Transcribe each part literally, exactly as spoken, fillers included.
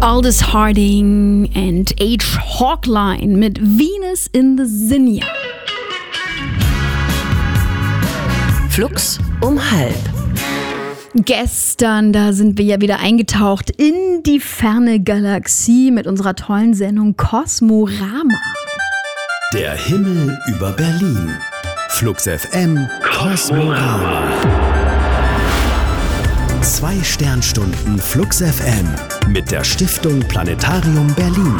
Aldous Harding and H. Hawkline mit Venus in the Zinnia. Flux um halb. Gestern, da sind wir ja wieder eingetaucht in die ferne Galaxie mit unserer tollen Sendung Kosmorama. Der Himmel über Berlin. Flux F M Kosmorama. Zwei Sternstunden Flux F M mit der Stiftung Planetarium Berlin.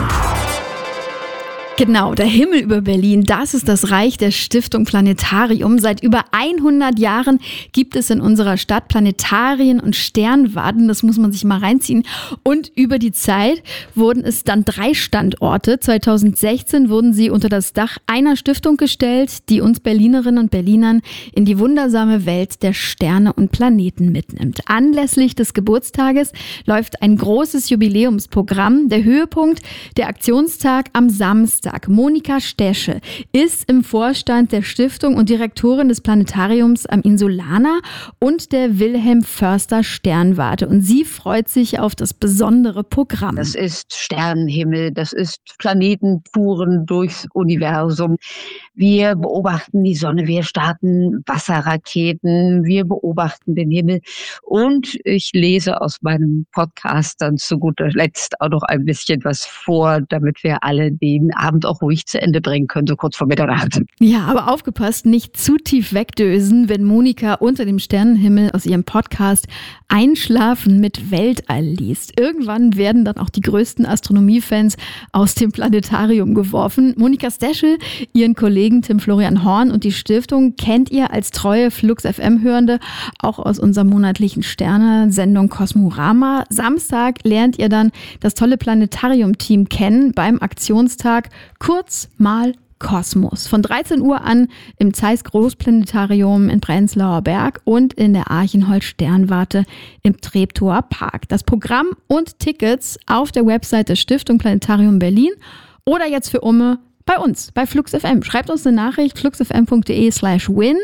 Genau, der Himmel über Berlin, das ist das Reich der Stiftung Planetarium. Seit über hundert Jahren gibt es in unserer Stadt Planetarien und Sternwarten, das muss man sich mal reinziehen. Und über die Zeit wurden es dann drei Standorte. zweitausendsechzehn wurden sie unter das Dach einer Stiftung gestellt, die uns Berlinerinnen und Berlinern in die wundersame Welt der Sterne und Planeten mitnimmt. Anlässlich des Geburtstages läuft ein großes Jubiläumsprogramm. Der Höhepunkt, der Aktionstag am Samstag. Monika Stesche ist im Vorstand der Stiftung und Direktorin des Planetariums am Insulaner und der Wilhelm Förster Sternwarte. Und sie freut sich auf das besondere Programm. Das ist Sternenhimmel, das ist Planetentouren durchs Universum. Wir beobachten die Sonne, wir starten Wasserraketen, wir beobachten den Himmel. Und ich lese aus meinem Podcast dann zu guter Letzt auch noch ein bisschen was vor, damit wir alle den Abend auch ruhig zu Ende bringen können, so kurz vor Mitternacht. Ja, aber aufgepasst, nicht zu tief wegdösen, wenn Monika unter dem Sternenhimmel aus ihrem Podcast Einschlafen mit Weltall liest. Irgendwann werden dann auch die größten Astronomiefans aus dem Planetarium geworfen. Monika Stesche, ihren Kollegen Tim Florian Horn und die Stiftung kennt ihr als treue Flux F M-Hörende auch aus unserer monatlichen Sterne-Sendung Kosmorama. Samstag lernt ihr dann das tolle Planetarium-Team kennen beim Aktionstag Kurz mal Kosmos. Von dreizehn Uhr an im Zeiss Großplanetarium in Prenzlauer Berg und in der Archenhold Sternwarte im Treptower Park. Das Programm und Tickets auf der Website der Stiftung Planetarium Berlin oder jetzt für Umme bei uns, bei Flux F M. Schreibt uns eine Nachricht, fluxfm.de slash win,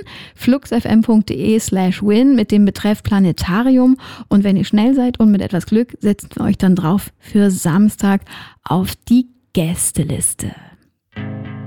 fluxfm.de slash win mit dem Betreff Planetarium. Und wenn ihr schnell seid und mit etwas Glück, setzen wir euch dann drauf für Samstag auf die Gästeliste.